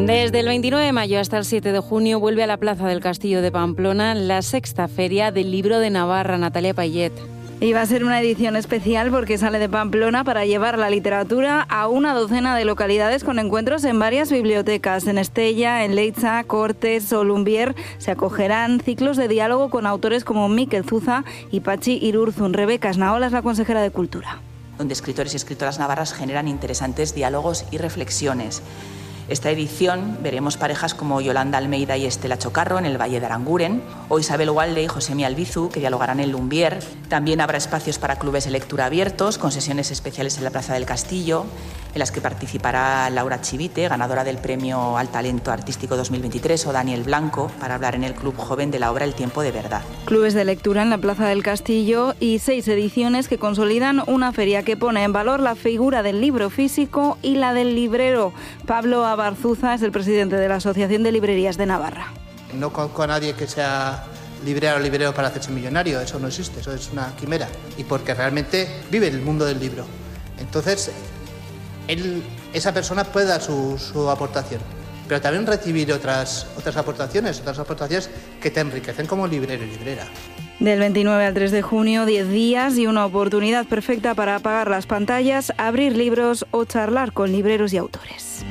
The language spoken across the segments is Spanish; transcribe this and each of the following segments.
Desde el 29 de mayo hasta el 7 de junio vuelve a la Plaza del Castillo de Pamplona la sexta Feria del Libro de Navarra. Natalia Payet. Y va a ser una edición especial porque sale de Pamplona para llevar la literatura a una docena de localidades con encuentros en varias bibliotecas. En Estella, en Leitza, Cortes o Lumbier se acogerán ciclos de diálogo con autores como Mikel Zuza y Patxi Irurzun. Rebeca Esnaola es la consejera de Cultura. Donde escritores y escritoras navarras generan interesantes diálogos y reflexiones. Esta edición veremos parejas como Yolanda Almeida y Estela Chocarro en el Valle de Aranguren, o Isabel Walde y Josemi Albizu, que dialogarán en Lumbier. También habrá espacios para clubes de lectura abiertos, con sesiones especiales en la Plaza del Castillo, en las que participará Laura Chivite, ganadora del Premio al Talento Artístico 2023, o Daniel Blanco, para hablar en el Club Joven de la obra El Tiempo de Verdad. Clubes de lectura en la Plaza del Castillo y 6 ediciones que consolidan una feria que pone en valor la figura del libro físico y la del librero. Pablo Abarzuza es el presidente de la Asociación de Librerías de Navarra. No conozco a nadie que sea librero para hacerse millonario, eso no existe, eso es una quimera. Y porque realmente vive el mundo del libro. Entonces, esa persona puede dar su aportación, pero también recibir otras aportaciones que te enriquecen como librero y librera. Del 29 al 3 de junio, 10 días y una oportunidad perfecta para apagar las pantallas, abrir libros o charlar con libreros y autores.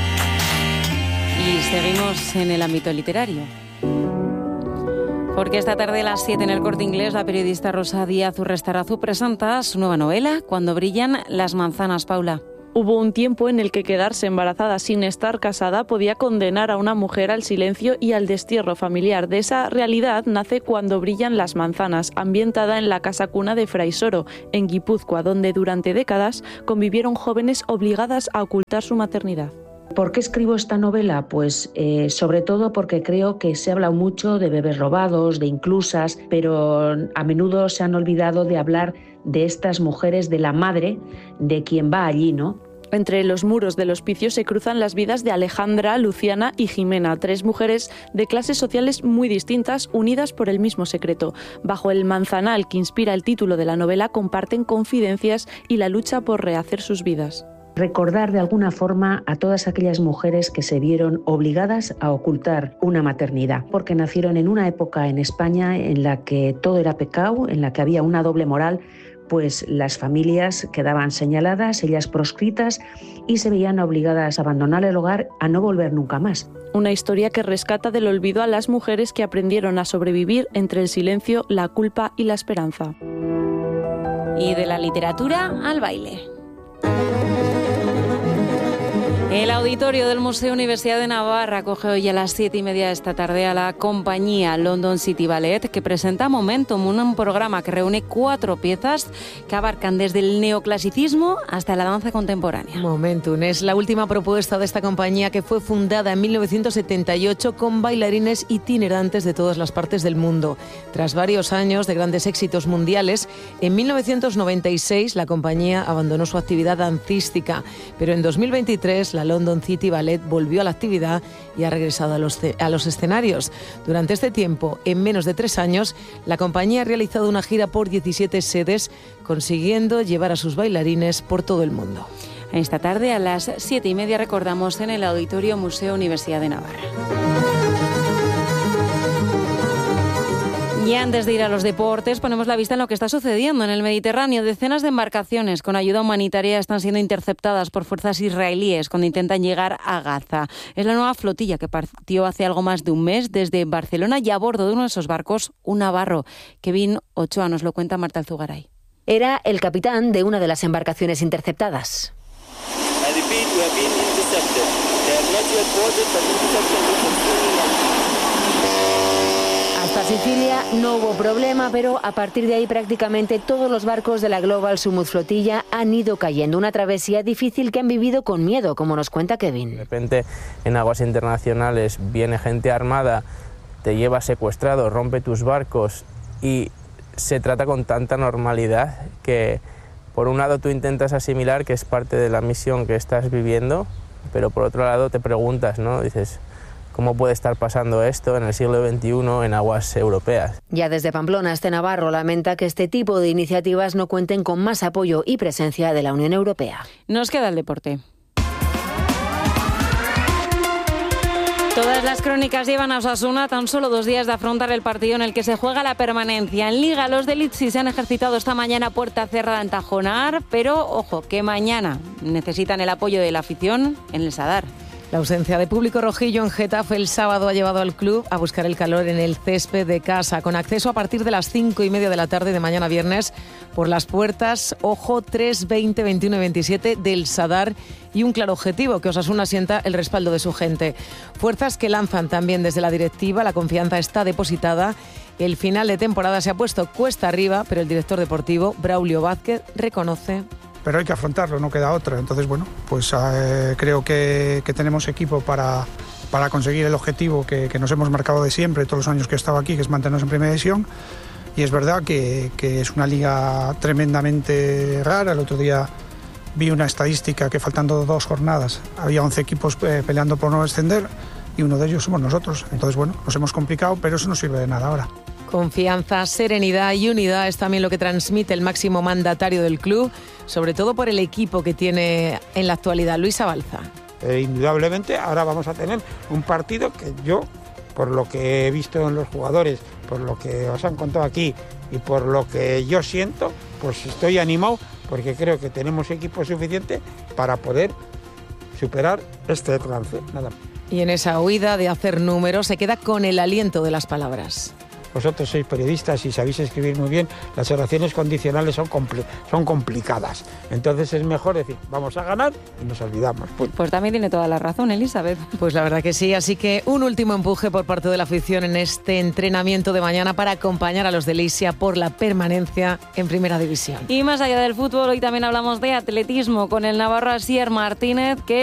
Y seguimos en el ámbito literario. Porque esta tarde a las 7 en el Corte Inglés, la periodista Rosa Díaz Urrestarazu presenta su nueva novela, Cuando brillan las manzanas. Paula. Hubo un tiempo en el que quedarse embarazada sin estar casada podía condenar a una mujer al silencio y al destierro familiar. De esa realidad nace Cuando brillan las manzanas, ambientada en la casa cuna de Fraisoro, en Guipúzcoa, donde durante décadas convivieron jóvenes obligadas a ocultar su maternidad. ¿Por qué escribo esta novela? Pues sobre todo porque creo que se habla mucho de bebés robados, de inclusas, pero a menudo se han olvidado de hablar de estas mujeres, de la madre de quien va allí, ¿no? Entre los muros del hospicio se cruzan las vidas de Alejandra, Luciana y Jimena, 3 mujeres de clases sociales muy distintas, unidas por el mismo secreto. Bajo el manzanal que inspira el título de la novela, comparten confidencias y la lucha por rehacer sus vidas. Recordar de alguna forma a todas aquellas mujeres que se vieron obligadas a ocultar una maternidad, porque nacieron en una época en España en la que todo era pecado, en la que había una doble moral, pues las familias quedaban señaladas, ellas proscritas, y se veían obligadas a abandonar el hogar, a no volver nunca más. Una historia que rescata del olvido a las mujeres que aprendieron a sobrevivir entre el silencio, la culpa y la esperanza. Y de la literatura al baile. El auditorio del Museo Universidad de Navarra acoge hoy a las 7:30 de esta tarde a la compañía London City Ballet, que presenta Momentum, un programa que reúne 4 piezas que abarcan desde el neoclasicismo hasta la danza contemporánea. Momentum es la última propuesta de esta compañía, que fue fundada en 1978 con bailarines itinerantes de todas las partes del mundo. Tras varios años de grandes éxitos mundiales, en 1996 la compañía abandonó su actividad dancística, pero en 2023 la London City Ballet volvió a la actividad y ha regresado a los escenarios. Durante este tiempo, en menos de 3 años, la compañía ha realizado una gira por 17 sedes, consiguiendo llevar a sus bailarines por todo el mundo. Esta tarde a las 7:30 recordamos en el Auditorio Museo Universidad de Navarra. Y antes de ir a los deportes, ponemos la vista en lo que está sucediendo en el Mediterráneo. Decenas de embarcaciones con ayuda humanitaria están siendo interceptadas por fuerzas israelíes cuando intentan llegar a Gaza. Es la nueva flotilla que partió hace algo más de un mes desde Barcelona, y a bordo de uno de esos barcos, un navarro. Kevin Ochoa nos lo cuenta Marta Alzugaray. Era el capitán de una de las embarcaciones interceptadas. Hasta Sicilia no hubo problema, pero a partir de ahí prácticamente todos los barcos de la Global Sumud Flotilla han ido cayendo. Una travesía difícil que han vivido con miedo, como nos cuenta Kevin. De repente en aguas internacionales viene gente armada, te lleva secuestrado, rompe tus barcos y se trata con tanta normalidad que por un lado tú intentas asimilar que es parte de la misión que estás viviendo, pero por otro lado te preguntas, ¿no? Dices, ¿cómo puede estar pasando esto en el siglo XXI en aguas europeas? Ya desde Pamplona, este navarro lamenta que este tipo de iniciativas no cuenten con más apoyo y presencia de la Unión Europea. Nos queda el deporte. Todas las crónicas llevan a Osasuna tan solo 2 días de afrontar el partido en el que se juega la permanencia. En Liga, los de Litsi se han ejercitado esta mañana a puerta cerrada en Tajonar, pero ojo, que mañana necesitan el apoyo de la afición en el Sadar. La ausencia de público rojillo en Getafe el sábado ha llevado al club a buscar el calor en el césped de casa, con acceso a partir de las 5:30 de la tarde de mañana viernes por las puertas, ojo, 3, 20, 21 y 27 del Sadar, y un claro objetivo, que Osasuna sienta el respaldo de su gente. Fuerzas que lanzan también desde la directiva, la confianza está depositada. El final de temporada se ha puesto cuesta arriba, pero el director deportivo, Braulio Vázquez, reconoce: pero hay que afrontarlo, no queda otra. Entonces, bueno, pues creo que tenemos equipo para conseguir el objetivo que nos hemos marcado de siempre, todos los años que he estado aquí, que es mantenernos en primera división. Y es verdad que es una liga tremendamente rara. El otro día vi una estadística que faltando 2 jornadas había 11 equipos peleando por no descender, y uno de ellos somos nosotros. Entonces, bueno, nos hemos complicado, pero eso no sirve de nada ahora. Confianza, serenidad y unidad es también lo que transmite el máximo mandatario del club, sobre todo por el equipo que tiene en la actualidad. Luis Abalza. Indudablemente ahora vamos a tener un partido que yo, por lo que he visto en los jugadores, por lo que os han contado aquí y por lo que yo siento, pues estoy animado, porque creo que tenemos equipo suficiente para poder superar este trance. Nada. Y en esa huida de hacer números se queda con el aliento de las palabras. Vosotros sois periodistas y sabéis escribir muy bien, las oraciones condicionales son complicadas. Entonces es mejor decir, vamos a ganar y nos olvidamos. Pues también tiene toda la razón, Elizabeth. Pues la verdad que sí, así que un último empuje por parte de la afición en este entrenamiento de mañana para acompañar a los de Leisia por la permanencia en Primera División. Y más allá del fútbol, hoy también hablamos de atletismo con el navarro Asier Martínez, que